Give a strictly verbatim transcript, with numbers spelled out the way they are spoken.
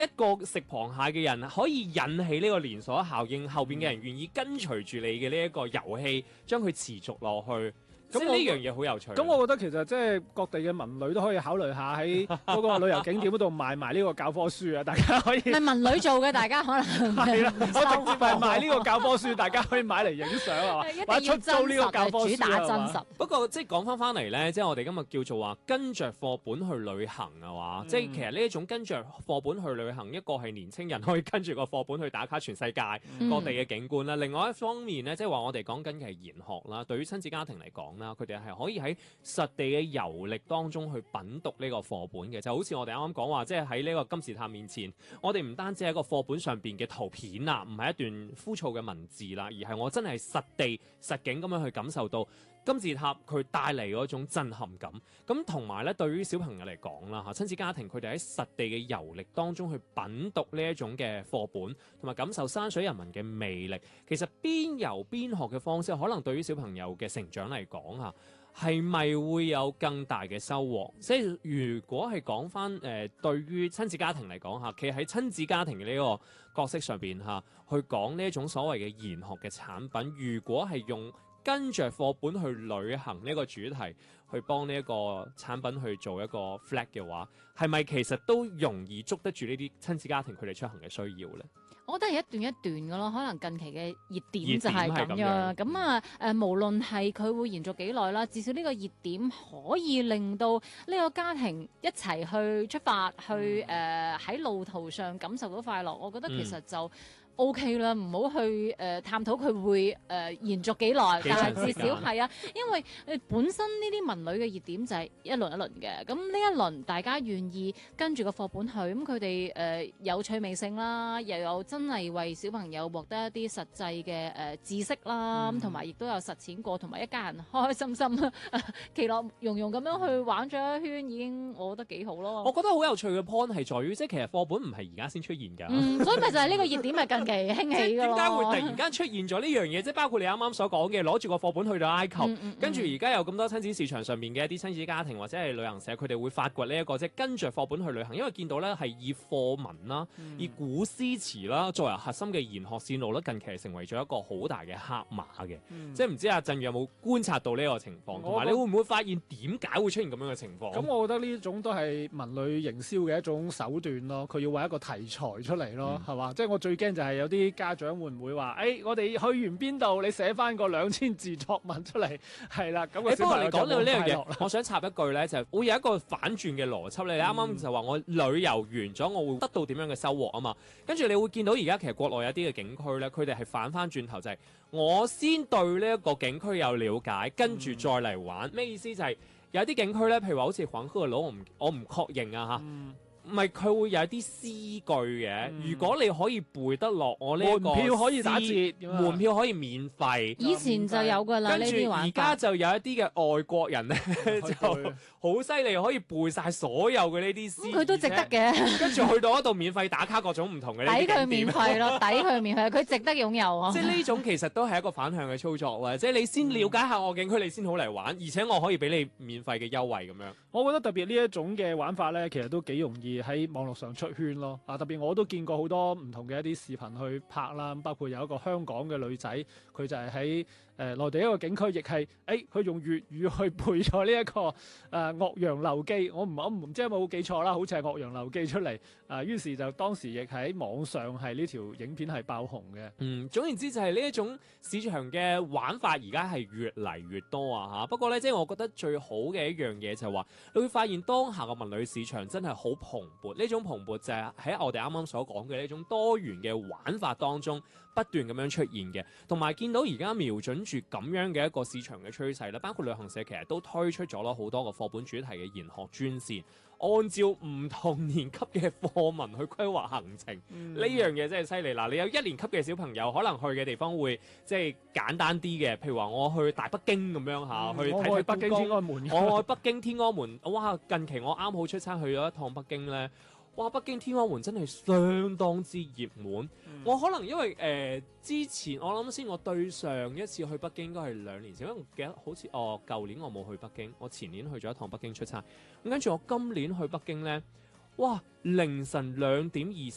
一個食螃蟹嘅人可以引起呢個連鎖效應，後邊嘅人願意跟隨住你嘅呢一個遊戲，將佢持續落去。咁呢樣嘢好有趣。 咁我覺得其實即係各地嘅文旅都可以考慮下喺嗰個旅遊景點嗰度賣埋呢個教科書啊，大家可以。 係文旅做嘅，大家可能係啦，我直接係賣呢個教科書，大家可以買嚟影相係嘛，或者出租呢個教科書主打真實。 不過即係講翻翻嚟咧，即係我哋今日叫做話跟着課本去旅行啊嘛，嗯、即係其實呢一種跟着課本去旅行，一個係年青人可以跟住個課本去打卡全世界各地嘅景觀啦，嗯、另外一方面咧，即係話我哋講緊嘅係研學啦，對於親子家庭嚟講啦，佢哋係可以喺實地嘅遊歷當中去品讀呢個課本嘅，就好似我哋啱啱講話，即係喺呢個金字塔面前，我哋唔單止喺個課本上邊嘅圖片啊，唔係一段枯燥嘅文字啦，而係我真係實地實景咁樣去感受到金字塔佢帶嚟嗰種震撼感。咁同埋咧，對於小朋友嚟講啦嚇，親子家庭佢哋喺實地嘅遊歷當中去品讀呢一種嘅課本，同埋感受山水人文嘅魅力。其實邊遊邊學嘅方式，可能對於小朋友嘅成長嚟講嚇，係咪會有更大嘅收穫？即係如果係講翻誒，對於親子家庭嚟講嚇，企喺親子家庭嘅呢個角色上邊嚇，去講呢一種所謂嘅研學嘅產品，如果係用跟着課本去旅行呢個主題，去幫呢一個產品去做一個 flag 嘅話，係咪其實都容易捉得住呢啲親子家庭佢哋出行嘅需要咧？ 我覺得係一段一段嘅咯，可能近期嘅熱點就係咁樣。咁啊誒，無論係佢會延續幾耐啦，至少呢個熱點可以令到呢個家庭一齊去出發，去誒喺、呃、路途上感受到快樂。我覺得其實就 O K 啦，唔好去誒、呃、探討佢會誒、呃、延續幾耐，但係至少係啊，因為誒、呃、本身呢啲文旅嘅熱點就係一輪一輪嘅。咁呢一輪大家願意跟住個課本去，咁佢哋誒有趣味性啦，又有真係為小朋友獲得一啲實際嘅誒、呃、知識啦，同埋亦都有實踐過，同埋一家人開開心心、其樂融融咁樣去玩咗一圈，已經我覺得幾好咯。 我覺得好有趣嘅 point 係在於，即係其實課本唔係而家先出現㗎、 嗯，所以咪就係呢個熱點咪近期興起㗎咯。 點解會突然間出現咗呢樣嘢？即係包括你啱啱所講嘅，攞住個課本去到埃及，嗯嗯、跟住而家有咁多親子市場上面嘅一啲親子家庭或者係旅行社，佢哋會發掘呢、這、一個即係跟住課本去旅行，因為見到咧係以課文啦、嗯、以古詩詞啦作為核心嘅研學線路咧，近期係成為咗一個好大嘅黑馬嘅。嗯、即係唔知阿振宇有冇觀察到呢個情況，同埋你會唔會發現點解會出現咁樣嘅情況？ 咁我覺得呢種都係文旅營銷嘅一種手段咯，佢要為一個題材出嚟咯，係嘛、嗯？即係我最驚就係有啲家長會唔會話，誒、欸，我哋去完邊度，你寫翻個兩千字作文出嚟，係啦。咁、那個小朋友就冇快樂啦。不過你講到呢樣嘢，我想插一句咧，就係、會有一個反轉嘅邏輯咧。你啱啱就話我旅遊完咗，我會得到點樣嘅收穫啊嘛？跟住你會見到而家其實國內有啲嘅景區咧，佢哋係反翻轉頭就係、是、我先對呢一個景區有了解，跟住再嚟玩。咩、嗯、意思就係、是、有啲景區咧，譬如話好似黃鶴樓，我唔我唔確認啊嚇。嗯唔係佢會有啲詩句嘅，嗯、如果你可以背得落我呢個門票可以打折， 門票可以免費。 以前就有㗎啦， 跟住而家就有一啲嘅外國人咧，就好犀利，可以背晒所有嘅呢啲詩。 佢、嗯、都值得嘅。跟住去到嗰度免費打卡各種唔同嘅呢啲景點。 抵佢免費咯，抵佢免費，佢值得擁有啊！ 即係呢種其實都係一個反向嘅操作喎，即係你先了解下我景區，你先好嚟玩，而且我可以俾你免費嘅優惠咁樣。 我覺得特別呢一種嘅玩法咧，其實都幾容易喺網絡上出圈咯，啊特別我都見過好多唔同嘅一啲視頻去拍啦，包括有一個香港嘅女仔，佢就係喺誒內地一個景區，亦係誒佢用粵語去背咗呢一個誒、呃《岳陽樓記》，我唔我唔知有冇記錯啦，好似係《岳陽樓記》出嚟，啊於是就當時亦喺網上係呢條影片係爆紅嘅。 嗯，總言之就係呢一種市場嘅玩法而家係越嚟越多啊嚇。不過咧，即係我覺得最好嘅一樣嘢就係話，你會發現當下嘅文旅市場真係好蓬勃。呢種蓬勃就係喺我哋啱啱所講嘅呢種多元嘅玩法當中不斷咁樣出現嘅，同埋見到而家瞄準住咁樣嘅一個市場嘅趨勢啦，包括旅行社其實都推出咗咯好多個課本主題嘅研學專線，按照唔同年級嘅課文去規劃行程，呢、嗯、樣嘢真係犀利啦！你有一年級嘅小朋友可能去嘅地方會即係簡單啲嘅，譬如話我去大北京咁樣嚇，嗯、去睇睇北京天安門。 我去北京天安門，哇！近期我啱好出差去咗一趟北京咧。哇！北京天安門真係相當之熱門。嗯、我可能因為誒、呃、之前我諗先，我對上一次去北京應該係兩年前，因為我記得好似哦舊年我冇去北京，我前年去咗一趟北京出差。咁跟住我今年去北京咧，哇！凌晨兩點二十